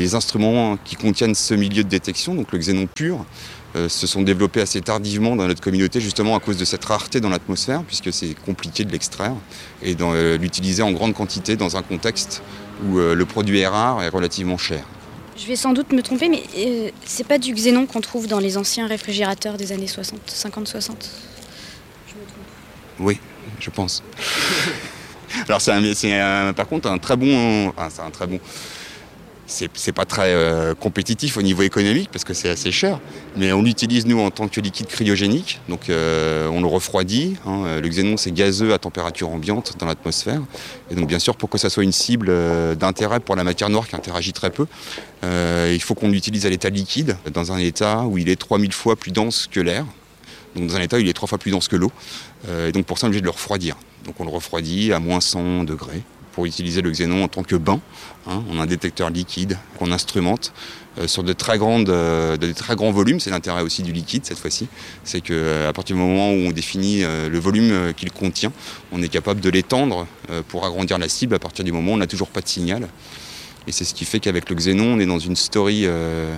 Les instruments qui contiennent ce milieu de détection, donc le xénon pur, se sont développés assez tardivement dans notre communauté, justement à cause de cette rareté dans l'atmosphère, puisque c'est compliqué de l'extraire, et l'utiliser en grande quantité dans un contexte où le produit est rare et relativement cher. Je vais sans doute me tromper, mais c'est pas du xénon qu'on trouve dans les anciens réfrigérateurs des années 50-60 Je me trompe. Oui, je pense. Alors par contre un très bon... C'est pas très compétitif au niveau économique parce que c'est assez cher, mais on l'utilise nous en tant que liquide cryogénique, donc on le refroidit. Le xénon c'est gazeux à température ambiante dans l'atmosphère, et donc bien sûr pour que ça soit une cible d'intérêt pour la matière noire qui interagit très peu, il faut qu'on l'utilise à l'état liquide, dans un état où il est 3000 fois plus dense que l'air, donc dans un état où il est 3 fois plus dense que l'eau, et donc pour ça on est obligé de le refroidir. Donc on le refroidit à moins 100 degrés. Pour utiliser le xénon en tant que bain. On a un détecteur liquide qu'on instrumente sur de très grands volumes. C'est l'intérêt aussi du liquide cette fois-ci. C'est qu'à partir du moment où on définit le volume qu'il contient, on est capable de l'étendre pour agrandir la cible à partir du moment où on n'a toujours pas de signal. Et c'est ce qui fait qu'avec le xénon, on est dans une story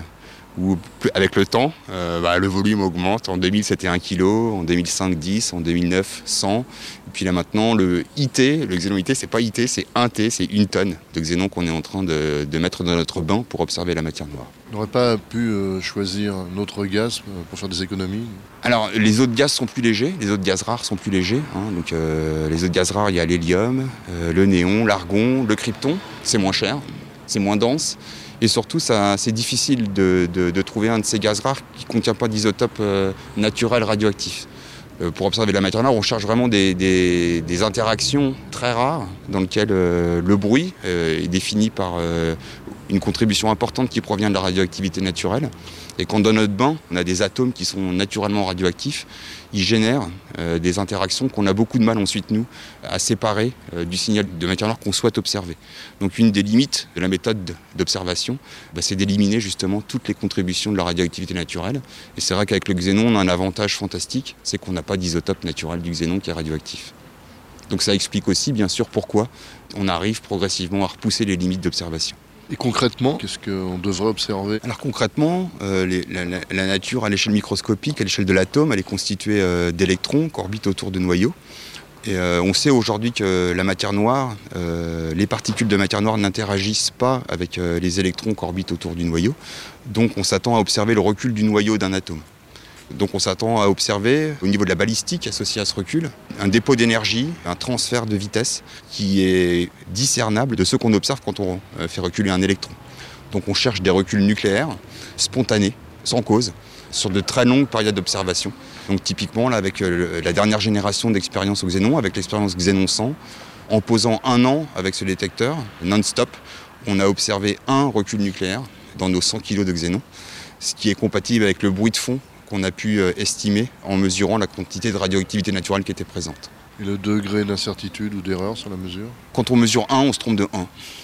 où avec le temps, le volume augmente. En 2000, c'était 1 kg, en 2005, 10, en 2009, 100. Et puis là maintenant, le xénon IT, c'est pas IT, c'est 1 T, c'est 1 tonne de xénon qu'on est en train de mettre dans notre bain pour observer la matière noire. On n'aurait pas pu choisir un autre gaz pour faire des économies ? Alors, les autres gaz sont plus légers, les autres gaz rares sont plus légers. Donc, les autres gaz rares, il y a l'hélium, le néon, l'argon, le krypton. C'est moins cher, c'est moins dense. Et surtout, c'est difficile de trouver un de ces gaz rares qui ne contient pas d'isotope naturel radioactif. Pour observer la matière noire, on cherche vraiment des interactions très rares dans lesquelles le bruit est défini par une contribution importante qui provient de la radioactivité naturelle. Et quand dans notre bain, on a des atomes qui sont naturellement radioactifs, ils génèrent des interactions qu'on a beaucoup de mal ensuite, nous, à séparer du signal de matière noire qu'on souhaite observer. Donc une des limites de la méthode d'observation, c'est d'éliminer justement toutes les contributions de la radioactivité naturelle. Et c'est vrai qu'avec le xénon, on a un avantage fantastique, c'est qu'on n'a pas d'isotope naturel du xénon qui est radioactif. Donc ça explique aussi, bien sûr, pourquoi on arrive progressivement à repousser les limites d'observation. Et concrètement, qu'est-ce qu'on devrait observer ? Alors concrètement, la nature à l'échelle microscopique, à l'échelle de l'atome, elle est constituée d'électrons qui orbitent autour de noyaux. Et on sait aujourd'hui que la matière noire, les particules de matière noire n'interagissent pas avec les électrons qui orbitent autour du noyau. Donc on s'attend à observer le recul du noyau d'un atome. Donc on s'attend à observer, au niveau de la balistique associée à ce recul, un dépôt d'énergie, un transfert de vitesse qui est discernable de ce qu'on observe quand on fait reculer un électron. Donc on cherche des reculs nucléaires, spontanés, sans cause, sur de très longues périodes d'observation. Donc typiquement, là, avec la dernière génération d'expériences au xénon, avec l'expérience Xénon 100, en posant 1 an avec ce détecteur, non-stop, on a observé un recul nucléaire dans nos 100 kg de xénon, ce qui est compatible avec le bruit de fond qu'on a pu estimer en mesurant la quantité de radioactivité naturelle qui était présente. Et le degré d'incertitude ou d'erreur sur la mesure ? Quand on mesure 1, on se trompe de 1.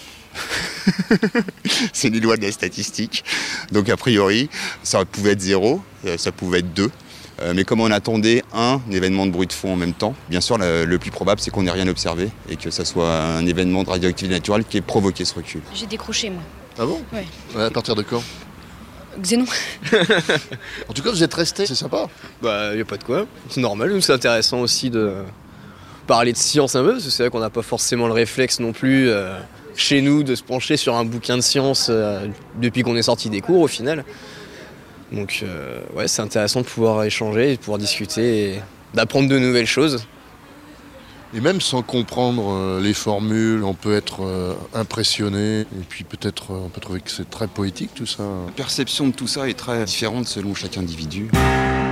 C'est les lois de la statistique. Donc a priori, ça pouvait être 0, ça pouvait être 2. Mais comme on attendait un événement de bruit de fond en même temps, bien sûr, le plus probable, c'est qu'on n'ait rien observé et que ça soit un événement de radioactivité naturelle qui ait provoqué ce recul. J'ai décroché, moi. Ah bon ? Ouais. À partir de quand ? Xénon. En tout cas, vous êtes restés, c'est sympa. Y a pas de quoi, c'est normal. Nous, c'est intéressant aussi de parler de science un peu, parce que c'est vrai qu'on n'a pas forcément le réflexe non plus chez nous de se pencher sur un bouquin de science depuis qu'on est sorti des cours au final. Donc c'est intéressant de pouvoir échanger, de pouvoir discuter et d'apprendre de nouvelles choses. Et même sans comprendre les formules, on peut être impressionné. Et puis peut-être on peut trouver que c'est très poétique tout ça. La perception de tout ça est très différente selon chaque individu.